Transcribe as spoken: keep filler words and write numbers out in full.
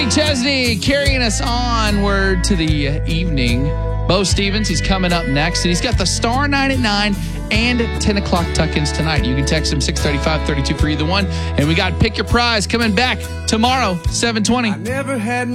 Kenny Chesney carrying us onward to the evening. Bo Stevens, he's coming up next, and he's got the Star nine at nine and ten o'clock tuck-ins tonight. You can text him six thirty-five thirty-two for either one. And we got Pick Your Prize coming back tomorrow, seven twenty. I never had